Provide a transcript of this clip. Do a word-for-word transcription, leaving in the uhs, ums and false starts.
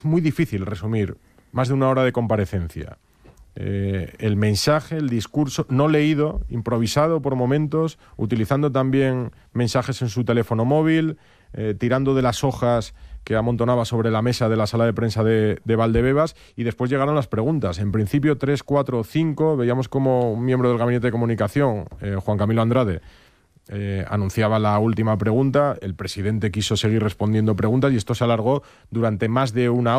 muy difícil resumir más de una hora de comparecencia. Eh, el mensaje, el discurso, no leído, improvisado por momentos, utilizando también mensajes en su teléfono móvil, eh, tirando de las hojas que amontonaba sobre la mesa de la sala de prensa de, de Valdebebas, y después llegaron las preguntas. En principio tres, cuatro, cinco, veíamos como un miembro del Gabinete de Comunicación, eh, Juan Camilo Andrade, Eh, anunciaba la última pregunta, el presidente quiso seguir respondiendo preguntas y esto se alargó durante más de una hora.